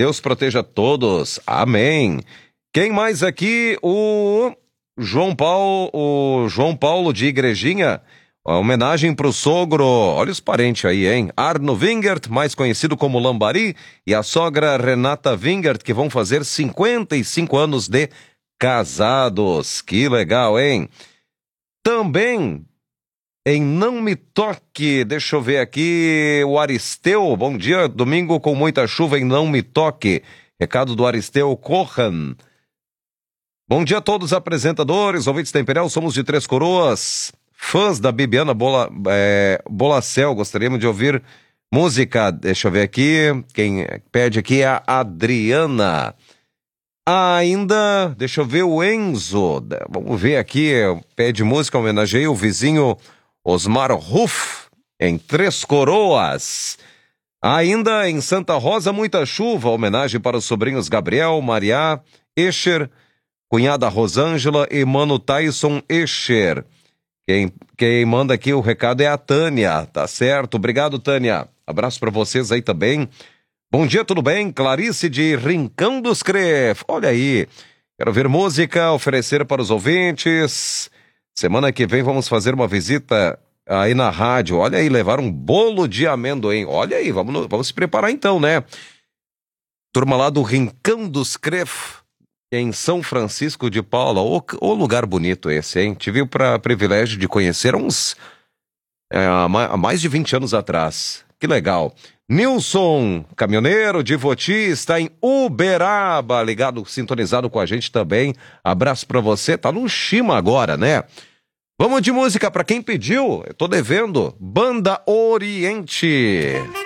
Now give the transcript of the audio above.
Deus proteja todos. Amém. Quem mais aqui? O João Paulo de Igrejinha. Uma homenagem pro sogro. Olha os parentes aí, hein? Arno Wingert, mais conhecido como Lambari, e a sogra Renata Wingert, que vão fazer 55 anos de casados. Que legal, hein? Também em Não Me Toque, deixa eu ver aqui, o Aristeu, bom dia, domingo com muita chuva em Não Me Toque. Recado do Aristeu Corran. Bom dia a todos os apresentadores, ouvintes da Imperial, somos de Três Coroas, fãs da Bibiana Bolacel, gostaríamos de ouvir música, deixa eu ver aqui, quem pede aqui é a Adriana. Ainda, deixa eu ver o Enzo, vamos ver aqui, pede música, homenageia o vizinho Osmar Ruff, em Três Coroas. Ainda em Santa Rosa, muita chuva, homenagem para os sobrinhos Gabriel, Maria, Escher, cunhada Rosângela e mano Tyson Escher. Quem manda aqui o recado é a Tânia, tá certo? Obrigado, Tânia. Abraço para vocês aí também. Bom dia, tudo bem? Clarice de Rincão dos Cref. Olha aí, quero ver música, oferecer para os ouvintes. Semana que vem vamos fazer uma visita aí na rádio. Olha aí, levar um bolo de amendoim. Olha aí, vamos se preparar então, né? Turma lá do Rincão dos Cref, em São Francisco de Paula. Ô lugar bonito esse, hein? Tive o privilégio de conhecer há mais de 20 anos atrás. Que legal. Nilson, caminhoneiro de Voti, está em Uberaba, ligado, sintonizado com a gente também. Abraço pra você, tá no Shima agora, né? Vamos de música pra quem pediu, eu tô devendo. Banda Oriente.